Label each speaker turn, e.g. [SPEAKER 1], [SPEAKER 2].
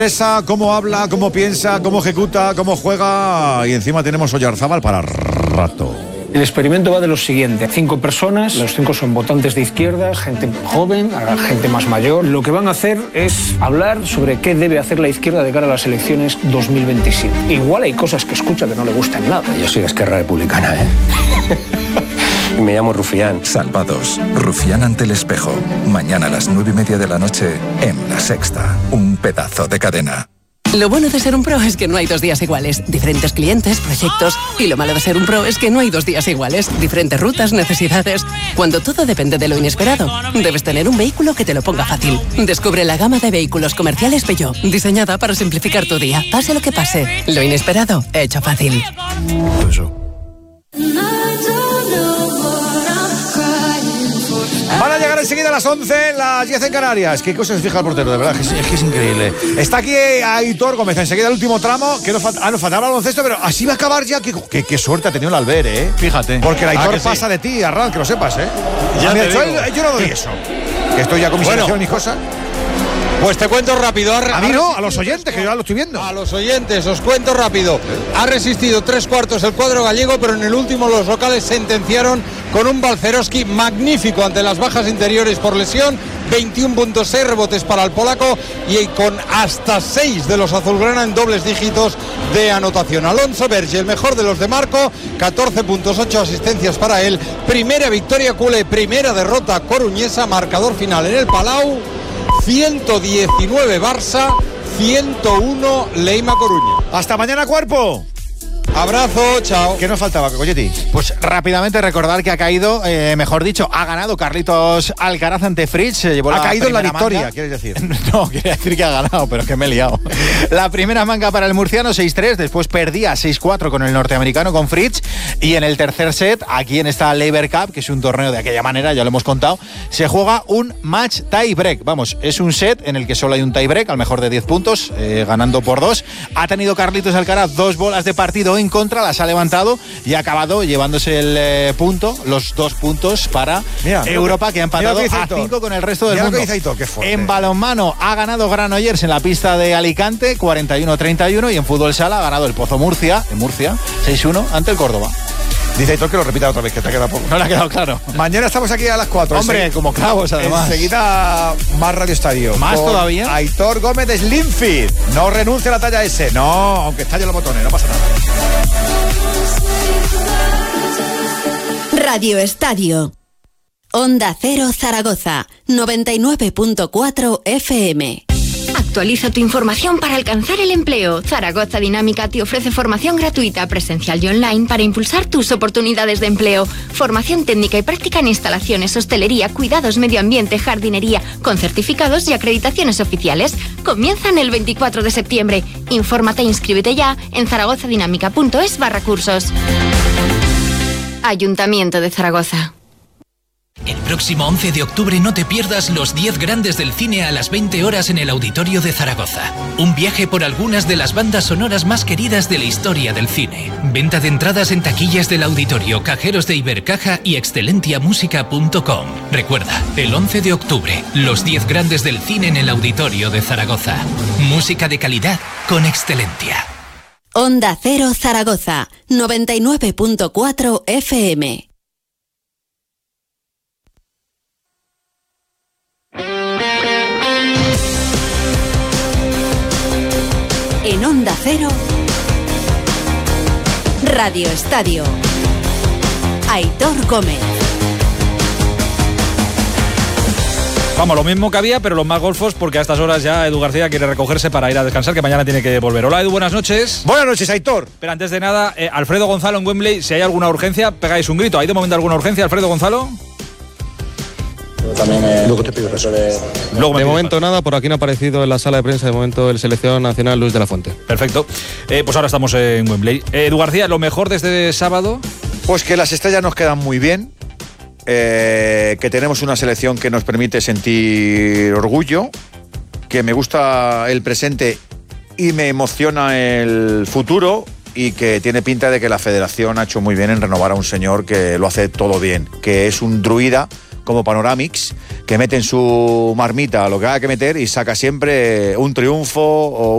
[SPEAKER 1] Cómo habla, cómo piensa, cómo ejecuta, cómo juega, y encima tenemos Oyarzábal para rato.
[SPEAKER 2] El experimento va de lo siguiente: 5 personas, los 5 son votantes de izquierdas, gente joven, gente más mayor. Lo que van a hacer es hablar sobre qué debe hacer la izquierda de cara a las elecciones 2027. Igual hay cosas que escucha que no le gustan nada.
[SPEAKER 3] Yo soy de Esquerra Republicana, Me llamo Rufián.
[SPEAKER 4] Salvados. Rufián ante el espejo. Mañana a las 9:30 de la noche en La Sexta. Un pedazo de cadena.
[SPEAKER 5] Lo bueno de ser un pro es que no hay 2 días iguales. Diferentes clientes, proyectos. Y lo malo de ser un pro es que no hay 2 días iguales. Diferentes rutas, necesidades. Cuando todo depende de lo inesperado, debes tener un vehículo que te lo ponga fácil. Descubre la gama de vehículos comerciales Peugeot, diseñada para simplificar tu día. Pase lo que pase, lo inesperado, hecho fácil.
[SPEAKER 1] Van a llegar enseguida a las 11, las 10 en Canarias. Qué cosa se fija el portero, de verdad, es que es increíble. Está aquí Aitor Gómez, enseguida el último tramo, que nos faltaba el baloncesto, pero así va a acabar ya. Qué suerte ha tenido el Alber, Fíjate. Porque el Aitor pasa de ti, Arran, que lo sepas,
[SPEAKER 6] Ya te digo.
[SPEAKER 1] Yo no doy eso. Que estoy ya con mi selección y mis cosas.
[SPEAKER 6] Pues te cuento rápido.
[SPEAKER 1] A mí no, a los oyentes, que yo ya lo estoy viendo.
[SPEAKER 6] A los oyentes, os cuento rápido. Ha resistido 3 cuartos el cuadro gallego, pero en el último los locales sentenciaron con un Balcerowski magnífico ante las bajas interiores por lesión. 21.6 rebotes para el polaco y con hasta 6 de los azulgrana en dobles dígitos de anotación. Alonso Berge, el mejor de los de Marco, 14.8 asistencias para él. Primera victoria culé, primera derrota coruñesa, marcador final en el Palau. 119 Barça, 101 Leima Coruña.
[SPEAKER 1] Hasta mañana, cuerpo.
[SPEAKER 6] Abrazo, chao.
[SPEAKER 1] ¿Qué nos faltaba, Coyetti?
[SPEAKER 7] Pues rápidamente recordar que ha caído, mejor dicho, ha ganado Carlitos Alcaraz ante Fritz.
[SPEAKER 1] Ha caído en la victoria, ¿quieres decir?
[SPEAKER 7] No, quería decir que ha ganado, pero es que me he liado. La primera manga para el murciano, 6-3, después perdía 6-4 con el norteamericano, con Fritz, y en el tercer set, aquí en esta Laver Cup, que es un torneo de aquella manera, ya lo hemos contado, se juega un match tie break. Vamos, es un set en el que solo hay un tie break, al mejor de 10 puntos, ganando por 2. Ha tenido Carlitos Alcaraz 2 bolas de partido en contra, las ha levantado y ha acabado llevándose el los 2 puntos para Europa, que ha empatado a 5 con el resto del mundo. En balonmano ha ganado Granollers en la pista de Alicante, 41-31, y en fútbol sala ha ganado el Pozo Murcia, en Murcia, 6-1 ante el Córdoba.
[SPEAKER 1] Dice Aitor que lo repita otra vez, que te ha quedado poco.
[SPEAKER 7] No le ha quedado claro.
[SPEAKER 1] Mañana estamos aquí a las 4.
[SPEAKER 7] Hombre, como clavos, además.
[SPEAKER 1] Enseguida más Radio Estadio.
[SPEAKER 7] ¿Más todavía?
[SPEAKER 1] Aitor Gómez de Slimfit. No renuncie a la talla S. No, aunque estallen los botones, no pasa nada.
[SPEAKER 8] Radio Estadio. Onda Cero Zaragoza, 99.4 FM.
[SPEAKER 9] Actualiza tu información para alcanzar el empleo. Zaragoza Dinámica te ofrece formación gratuita, presencial y online para impulsar tus oportunidades de empleo. Formación técnica y práctica en instalaciones, hostelería, cuidados, medio ambiente, jardinería, con certificados y acreditaciones oficiales. Comienzan el 24 de septiembre. Infórmate e inscríbete ya en zaragozadinámica.es/cursos. Ayuntamiento de Zaragoza.
[SPEAKER 10] El próximo 11 de octubre no te pierdas los 10 grandes del cine a las 20 horas en el Auditorio de Zaragoza. Un viaje por algunas de las bandas sonoras más queridas de la historia del cine. Venta de entradas en taquillas del auditorio, cajeros de Ibercaja y excelentiamusica.com. Recuerda, el 11 de octubre, los 10 grandes del cine en el Auditorio de Zaragoza. Música de calidad con Excelentia.
[SPEAKER 8] Onda Cero Zaragoza, 99.4 FM. En Onda Cero, Radio Estadio. Aitor Gómez.
[SPEAKER 11] Vamos, lo mismo que había, pero los más golfos, porque a estas horas ya Edu García quiere recogerse para ir a descansar, que mañana tiene que volver. Hola, Edu, buenas noches.
[SPEAKER 1] Buenas noches, Aitor.
[SPEAKER 11] Pero antes de nada, Alfredo Gonzalo en Wembley, si hay alguna urgencia, pegáis un grito. ¿Hay de momento alguna urgencia, Alfredo Gonzalo?
[SPEAKER 12] También luego te pido de momento nada, por aquí no ha aparecido en la sala de prensa de momento el seleccionador nacional Luis de la Fuente.
[SPEAKER 11] Perfecto, pues ahora estamos en Wembley. Edu García, ¿lo mejor desde sábado?
[SPEAKER 1] Pues que las estrellas nos quedan muy bien, que tenemos una selección que nos permite sentir orgullo, que me gusta el presente y me emociona el futuro, y que tiene pinta de que la federación ha hecho muy bien en renovar a un señor que lo hace todo bien, que es un druida como Panoramix, que mete en su marmita lo que haga que meter y saca siempre un triunfo o